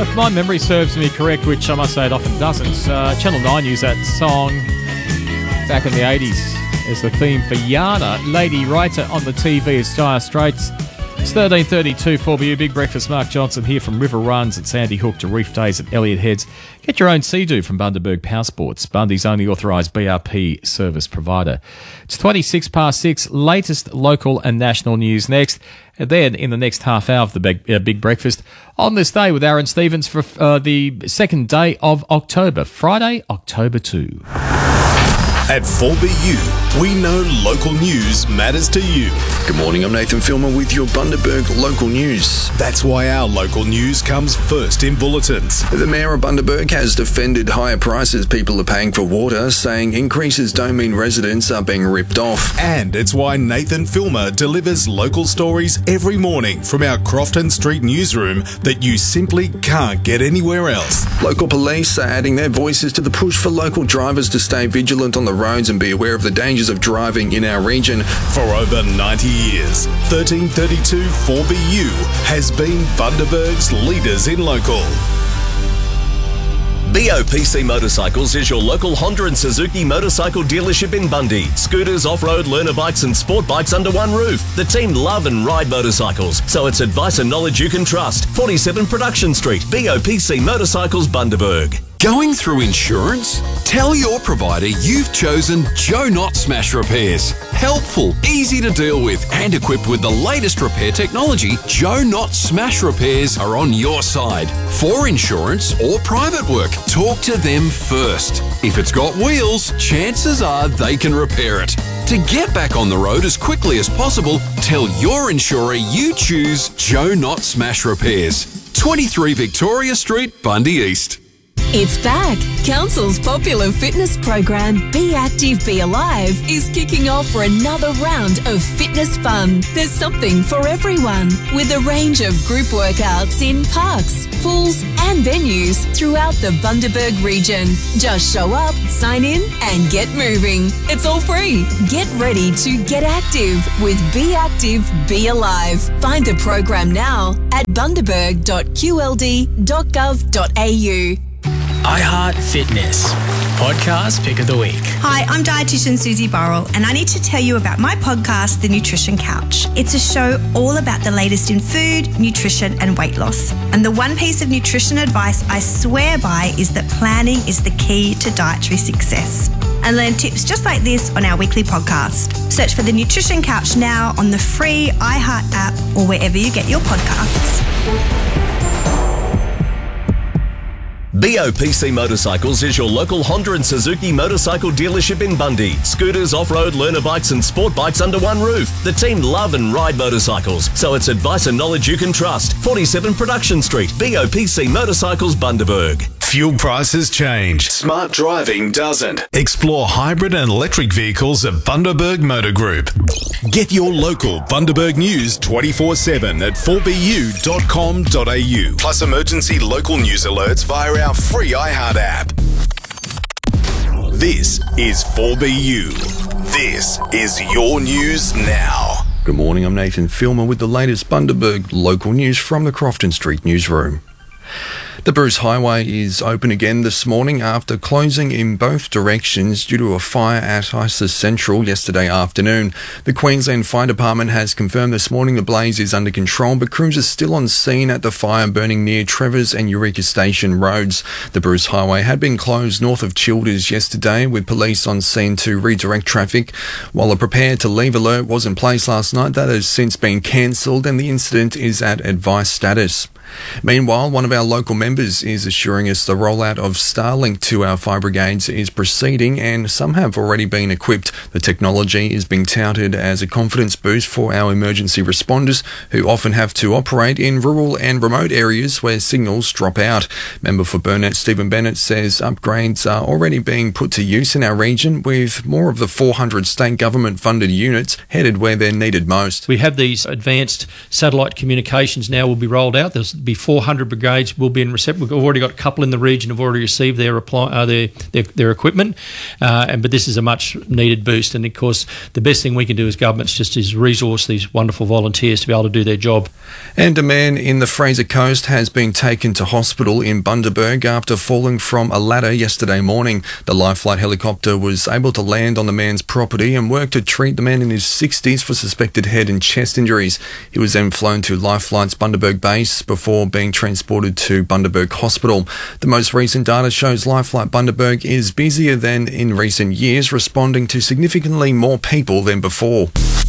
If my memory serves me correct, which I must say it often doesn't, Channel 9 used that song back in the 80s as the theme for Yana, Lady Writer on the TV as Dire Straits. It's 13:32 4BU, Big Breakfast. Mark Johnson here from River Runs at Sandy Hook to Reef Days at Elliott Heads. Get your own Sea-Doo from Bundaberg Power Sports, Bundy's only authorised BRP service provider. It's 26 past 6, latest local and national news next. And then in the next half hour of the Big Breakfast, on this day with Aaron Stevens for the second day of October, Friday, October 2. At 4BU, we know local news matters to you. Good morning, I'm Nathan Filmer with your Bundaberg local news. That's why our local news comes first in bulletins. The Mayor of Bundaberg has defended higher prices people are paying for water, saying increases don't mean residents are being ripped off. And it's why Nathan Filmer delivers local stories every morning from our Crofton Street newsroom that you simply can't get anywhere else. Local police are adding their voices to the push for local drivers to stay vigilant on the roads and be aware of the dangers of driving in our region. For over 90 years, 1332 4BU has been Bundaberg's leaders in local. BOPC Motorcycles is your local Honda and Suzuki motorcycle dealership in Bundy. Scooters, off-road, learner bikes and sport bikes under one roof. The team love and ride motorcycles, so it's advice and knowledge you can trust. 47 Production Street, BOPC Motorcycles, Bundaberg. Going through insurance? Tell your provider you've chosen Joe Knott Smash Repairs. Helpful, easy to deal with, and equipped with the latest repair technology, Joe Knott Smash Repairs are on your side. For insurance or private work, talk to them first. If it's got wheels, chances are they can repair it. To get back on the road as quickly as possible, tell your insurer you choose Joe Knott Smash Repairs. 23 Victoria Street, Bundy East. It's back. Council's popular fitness program, Be Active, Be Alive, is kicking off for another round of fitness fun. There's something for everyone, with a range of group workouts in parks, pools and venues throughout the Bundaberg region. Just show up, sign in and get moving. It's all free. Get ready to get active with Be Active, Be Alive. Find the program now at bundaberg.qld.gov.au. iHeart Fitness Podcast Pick of the Week. Hi, I'm dietitian Susie Burrell, and I need to tell you about my podcast, The Nutrition Couch. It's a show all about the latest in food, nutrition, and weight loss. And the one piece of nutrition advice I swear by is that planning is the key to dietary success. And learn tips just like this on our weekly podcast. Search for The Nutrition Couch now on the free iHeart app or wherever you get your podcasts. BOPC Motorcycles is your local Honda and Suzuki motorcycle dealership in Bundy. Scooters, off-road, learner bikes and sport bikes under one roof. The team love and ride motorcycles, so it's advice and knowledge you can trust. 47 Production Street, BOPC Motorcycles, Bundaberg. Fuel prices change. Smart driving doesn't. Explore hybrid and electric vehicles at Bundaberg Motor Group. Get your local Bundaberg news 24/7 at 4bu.com.au. Plus emergency local news alerts via our free iHeart app. This is 4BU. This is your news now. Good morning, I'm Nathan Filmer with the latest Bundaberg local news from the Crofton Street newsroom. The Bruce Highway is open again this morning after closing in both directions due to a fire at Isis Central yesterday afternoon. The Queensland Fire Department has confirmed this morning the blaze is under control, but crews are still on scene at the fire burning near Trevors and Eureka Station roads. The Bruce Highway had been closed north of Childers yesterday, with police on scene to redirect traffic. While a prepare to leave alert was in place last night, that has since been cancelled and the incident is at advice status. Meanwhile, one of our local members is assuring us the rollout of Starlink to our fire brigades is proceeding and some have already been equipped. The technology is being touted as a confidence boost for our emergency responders who often have to operate in rural and remote areas where signals drop out. Member for Burnett Stephen Bennett says upgrades are already being put to use in our region, with more of the 400 state government funded units headed where they're needed most. We have these advanced satellite communications now will be rolled out. There'll be 400 brigades will be in We've already got a couple in the region who've already received their equipment, but this is a much needed boost. And of course, the best thing we can do as governments just is resource these wonderful volunteers to be able to do their job. And a man in the Fraser Coast has been taken to hospital in Bundaberg after falling from a ladder yesterday morning. The Life Flight helicopter was able to land on the man's property and work to treat the man in his 60s for suspected head and chest injuries. He was then flown to Life Flight's Bundaberg base before being transported to Bundaberg Hospital. The most recent data shows Life Flight Bundaberg is busier than in recent years, responding to significantly more people than before.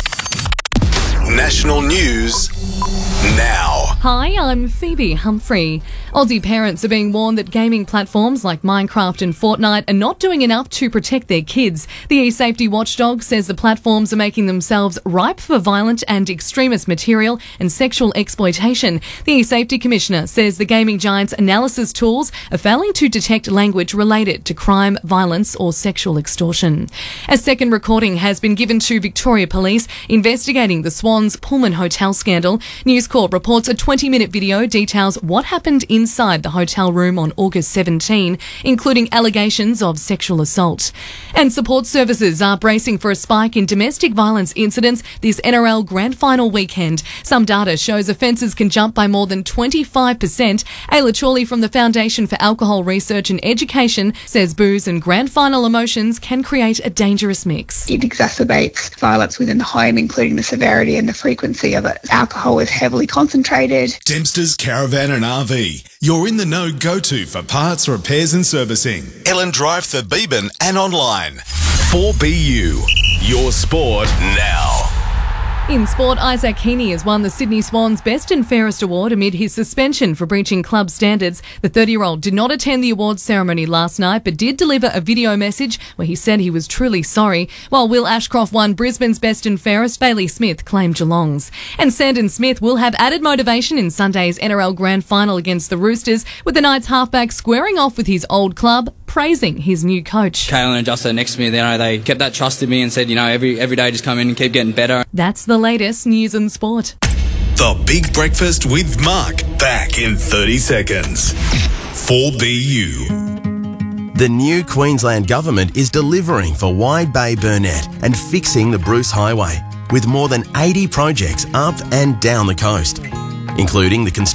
National news now. Hi, I'm Phoebe Humphrey. Aussie parents are being warned that gaming platforms like Minecraft and Fortnite are not doing enough to protect their kids. The e-safety watchdog says the platforms are making themselves ripe for violent and extremist material and sexual exploitation. The e-safety commissioner says the gaming giant's analysis tools are failing to detect language related to crime, violence or sexual extortion. A second recording has been given to Victoria Police investigating the Swans Pullman Hotel scandal. News Corp reports a 20-minute video details what happened inside the hotel room on August 17, including allegations of sexual assault. And support services are bracing for a spike in domestic violence incidents this NRL Grand Final weekend. Some data shows offences can jump by more than 25%. Ayla Chorley from the Foundation for Alcohol Research and Education says booze and Grand Final emotions can create a dangerous mix. It exacerbates violence within the home, including the severity and the frequency of it. Alcohol is heavily concentrated. Dempster's Caravan and RV. You're in the know go-to for parts, repairs and servicing. Ellen Drive, Thurbeban and online. 4BU. Your sport now. In sport, Isaac Heaney has won the Sydney Swans Best and Fairest award amid his suspension for breaching club standards. The 30-year-old did not attend the awards ceremony last night, but did deliver a video message where he said he was truly sorry. While Will Ashcroft won Brisbane's Best and Fairest, Bailey Smith claimed Geelong's. And Sandon Smith will have added motivation in Sunday's NRL Grand Final against the Roosters, with the Knights halfback squaring off with his old club, praising his new coach. Kalen and Justin next to me, they kept that trust in me and said, every day just come in and keep getting better. That's the latest news and sport. The Big Breakfast with Mark, back in 30 seconds. 4BU. The new Queensland Government is delivering for Wide Bay Burnett and fixing the Bruce Highway, with more than 80 projects up and down the coast, including the construction